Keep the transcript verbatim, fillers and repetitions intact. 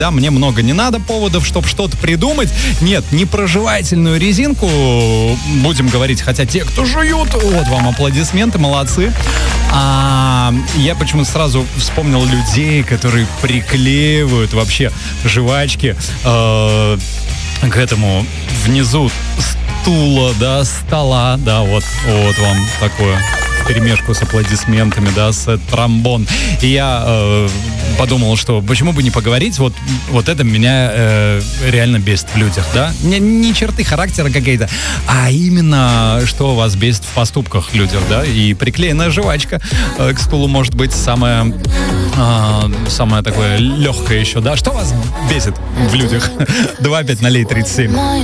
Да, мне много не надо поводов, чтобы что-то придумать. Нет, не про жевательную резинку будем говорить, хотя те, кто жуют, вот вам аплодисменты, молодцы. А я почему-то сразу вспомнил людей, которые приклеивают вообще жвачки э, к этому внизу стула, да, стола, да, вот, вот вам такое. Вперемешку с аплодисментами, да, с тромбон. И я э, подумал, что почему бы не поговорить, вот, вот это меня э, реально бесит в людях, да? Не, не черты характера какие-то, а именно, что вас бесит в поступках людях, да? И приклеенная жвачка э, к стулу может быть самое, э, самое такое легкое еще, да? Что вас бесит в людях? два пять ноль тридцать семь.